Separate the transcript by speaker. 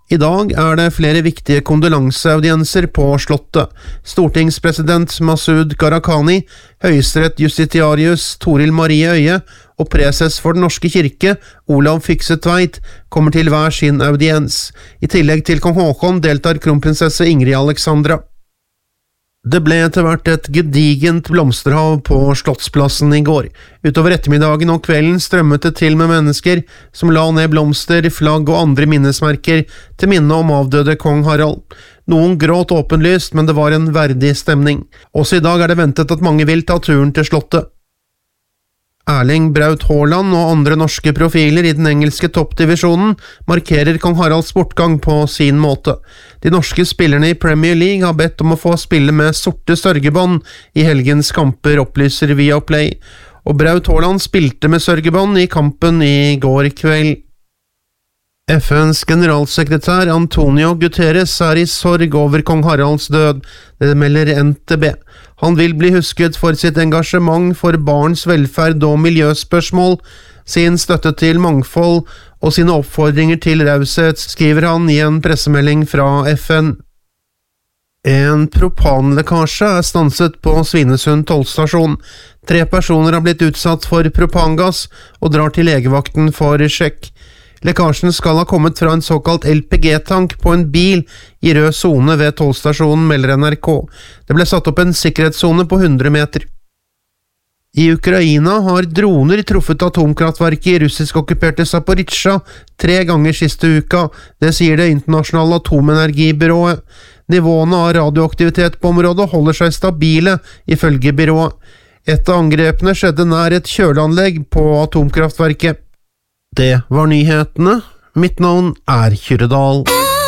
Speaker 1: I dag det flere viktige kondolanseaudienser på slottet. Stortingspresident Masud Gharahkhani, høyesterett-justitiarius Toril Marie Øye og preses for Den norske kirke, Olav Fykse-Tveit, kommer til hver sin audiens. I tillegg til kong Håkon deltar kronprinsesse Ingrid Alexandra. Det ble etter hvert et gedigent blomsterhav på Slottsplassen i går. Utover ettermiddagen og kvelden strømmet det til med mennesker som la ned blomster, flagg og andre minnesmerker til minne om avdøde kong Harald. Noen gråt åpenlyst, men det var en verdig stemning. Også i dag det ventet at mange vil ta turen til slottet. Erling Braut Haaland og andre norske profiler i den engelske toppdivisjonen markerer kong Haralds bortgang på sin måte. De norske spillerne i Premier League har bedt om å få spille med sorte sørgebånd i helgens kamper, opplyser Viaplay, og Braut Haaland spilte med sørgebånd i kampen i går kveld. FNs generalsekretær Antonio Guterres i sorg over kong Haralds død, det melder NTB. Han vil bli husket for sitt engasjement for barns velferd og miljøspørsmål, sin støtte til mangfold og sine oppfordringer til raushet, skriver han i en pressemelding fra FN. En propanlekkasje stanset på Svinesund tollstasjon. 3 personer har blitt utsatt for propangass og drar til legevakten for sjekk. Lekkasjen skal ha kommet fra en såkalt LPG-tank på en bil i rød zone ved tollstasjonen, melder NRK. Det ble satt opp en sikkerhetszone på 100 meter. I Ukraina har droner truffet atomkraftverket i russisk-okkuperte Zaporizjzja 3 ganger siste uka, det sier det internasjonale atomenergibyrået. Nivåene av radioaktivitet på området holder seg stabile, ifølge byrået. Et av angrepene skjedde nær et kjøleanlegg på atomkraftverket. Det var nyhetene. Mitt navn Kyrre Dahl.